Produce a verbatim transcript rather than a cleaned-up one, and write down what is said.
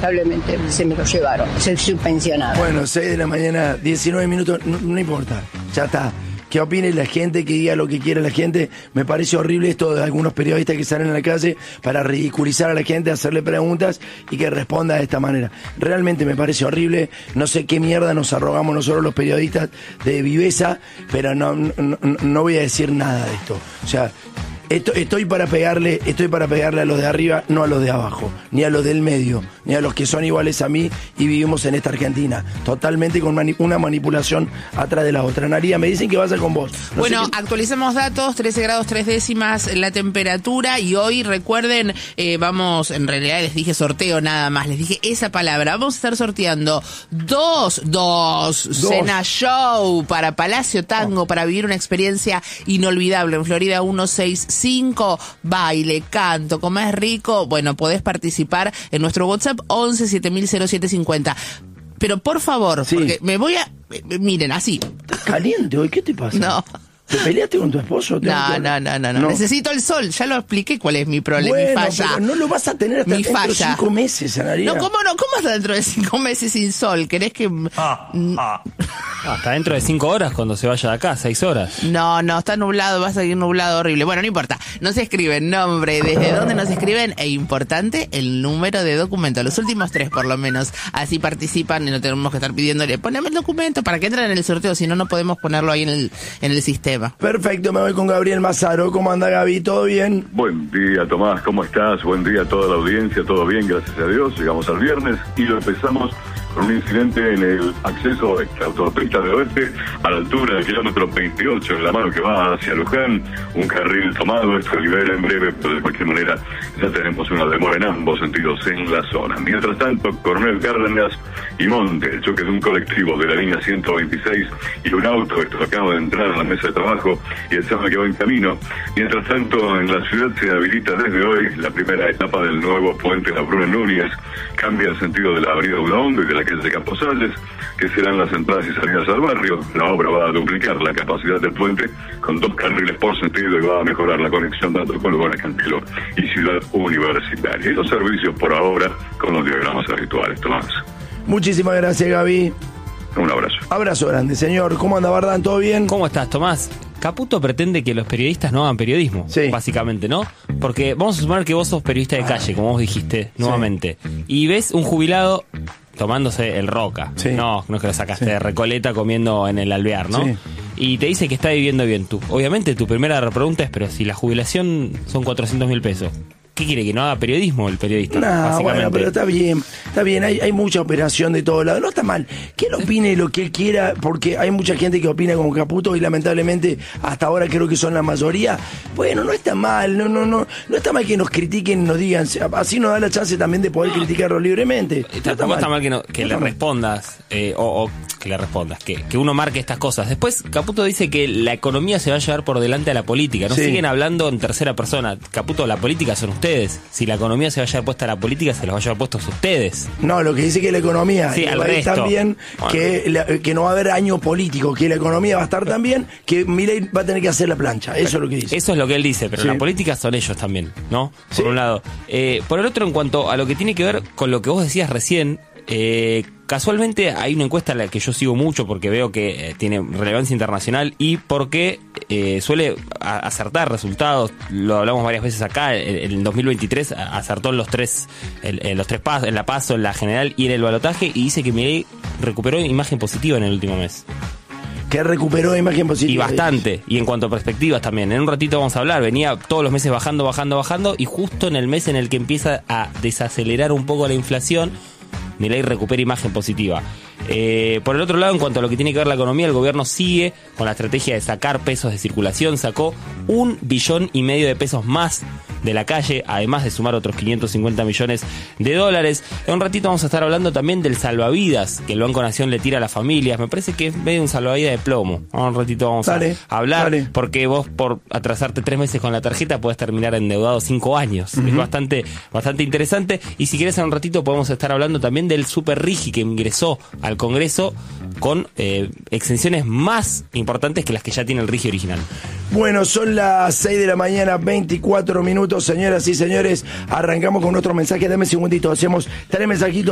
lamentablemente se me lo llevaron, soy subpensionada. Bueno, seis de la mañana, diecinueve minutos, no, no importa, ya está. Que opine la gente, que diga lo que quiera la gente. Me parece horrible esto de algunos periodistas que salen a la calle para ridiculizar a la gente, hacerle preguntas y que responda de esta manera. Realmente me parece horrible. No sé qué mierda nos arrogamos nosotros los periodistas de viveza, pero no, no, no voy a decir nada de esto. O sea, estoy, estoy para pegarle, estoy para pegarle a los de arriba, no a los de abajo, ni a los del medio, ni a los que son iguales a mí y vivimos en esta Argentina. Totalmente con mani- una manipulación atrás de la otra. Naría, me dicen que vaya con vos. No bueno, sé qué... actualicemos datos, trece grados tres décimas la temperatura y hoy, recuerden, eh, vamos, en realidad les dije sorteo nada más, les dije esa palabra. Vamos a estar sorteando dos, dos, dos. Cena Show para Palacio Tango, oh. para vivir una experiencia inolvidable en Florida ciento sesenta y cinco. Baile, canto, comer rico. Bueno, podés participar en nuestro WhatsApp once siete mil cero siete cincuenta. Pero por favor, sí. porque me voy a... Miren, así. ¿Estás caliente hoy? ¿Qué te pasa? No. ¿Te peleaste con tu esposo? No, no, no, no, no. Necesito el sol. Ya lo expliqué cuál es mi problema, bueno, mi falla. Pero no lo vas a tener hasta mi dentro de cinco meses, Anaría. No, ¿cómo no? ¿Cómo hasta dentro de cinco meses sin sol? ¿Querés que...? Ah, ah. Hasta dentro de cinco horas cuando se vaya de acá, seis horas. No, no, está nublado, va a seguir nublado horrible. Bueno, no importa. Nos escriben nombre, desde dónde nos escriben e importante el número de documento. Los últimos tres por lo menos. Así participan y no tenemos que estar pidiéndole, poneme el documento para que entren en el sorteo, si no, no podemos ponerlo ahí en el, en el sistema. Perfecto, me voy con Gabriel Mazaro. ¿Cómo anda, Gaby? ¿Todo bien? Buen día, Tomás, ¿cómo estás? Buen día a toda la audiencia, todo bien, gracias a Dios. Llegamos al viernes y lo empezamos con un incidente en el acceso a la autopista de oeste a la altura del kilómetro veintiocho, en la mano que va hacia Luján, un carril tomado, esto libera en breve, pero de cualquier manera ya tenemos una demora en ambos sentidos en la zona. Mientras tanto, Coronel Cárdenas y Monte, el choque de un colectivo de la línea ciento veintiséis y un auto, esto acaba de entrar a la mesa de trabajo y el examen que va en camino. Mientras tanto, en la ciudad se habilita desde hoy la primera etapa del nuevo puente La Bruna Núñez, cambia el sentido de la avenida Udaondo y de la calle de Camposales, que serán las entradas y salidas al barrio. La obra va a duplicar la capacidad del puente con dos carriles por sentido y va a mejorar la conexión tanto con Lugones Cantilo y Ciudad Universitaria. Y los servicios por ahora con los diagramas habituales, Tomás. Muchísimas gracias, Gaby. Un abrazo. Abrazo grande, señor. ¿Cómo anda, Bardán? ¿Todo bien? ¿Cómo estás, Tomás? Caputo pretende que los periodistas no hagan periodismo, sí. básicamente, ¿no? Porque vamos a suponer que vos sos periodista de calle, como vos dijiste nuevamente, sí. y ves un jubilado tomándose el Roca, sí. no, no es que lo sacaste sí. de Recoleta comiendo en el Alvear, ¿no? Sí. Y te dice que está viviendo bien tú. Obviamente tu primera pregunta es, pero si la jubilación son cuatrocientos mil pesos, ¿qué quiere? ¿Que no haga periodismo el periodista? No, bueno, pero está bien, está bien, hay, hay mucha operación de todos lados, no está mal. Que él opine lo que él quiera, porque hay mucha gente que opina como Caputo y lamentablemente hasta ahora creo que son la mayoría. Bueno, no está mal, no, no, no, no está mal que nos critiquen, nos digan, así nos da la chance también de poder criticarlo libremente. No está, mal. está mal que, no, que no le respondas, eh, o, o que le respondas, que, que uno marque estas cosas. Después Caputo dice que la economía se va a llevar por delante a la política, no sí. siguen hablando en tercera persona. Caputo, la política son ustedes. Si la economía se va a llevar puesta a la política, se los va a llevar puestos ustedes. No, lo que dice que la economía sí, va a estar también, bueno. que, la, que no va a haber año político, que la economía va a estar tan bien, que Milei va a tener que hacer la plancha. Eso es lo que dice. Eso es lo que él dice, pero sí. la política son ellos también, ¿no? Por sí. un lado. Eh, por el otro, en cuanto a lo que tiene que ver con lo que vos decías recién, eh, casualmente hay una encuesta a la que yo sigo mucho porque veo que eh, tiene relevancia internacional y porque eh, suele a- acertar resultados. Lo hablamos varias veces acá. En el dos mil veintitrés acertó en los tres, en, en los tres pasos, en la PASO, en la general y en el balotaje, y dice que Milei recuperó imagen positiva en el último mes. Que recuperó imagen positiva. Y bastante, y en cuanto a perspectivas también. En un ratito vamos a hablar, venía todos los meses bajando, bajando, bajando, y justo en el mes en el que empieza a desacelerar un poco la inflación, Milei recupera imagen positiva. Eh, por el otro lado, en cuanto a lo que tiene que ver la economía, el gobierno sigue con la estrategia de sacar pesos de circulación. Sacó un billón y medio de pesos más de la calle, además de sumar otros quinientos cincuenta millones de dólares. En un ratito vamos a estar hablando también del salvavidas que el Banco Nación le tira a las familias. Me parece que es medio un salvavidas de plomo. Un ratito vamos dale, a hablar, dale. Porque vos por atrasarte tres meses con la tarjeta podés terminar endeudado cinco años. Uh-huh. Es bastante, bastante interesante. Y si querés, en un ratito podemos estar hablando también del Super Rigi que ingresó al Congreso con eh, exenciones más importantes que las que ya tiene el Rigi original. Bueno, son las seis de la mañana, veinticuatro minutos, señoras y señores. Arrancamos con nuestro mensaje. Dame un segundito, hacemos tres mensajitos.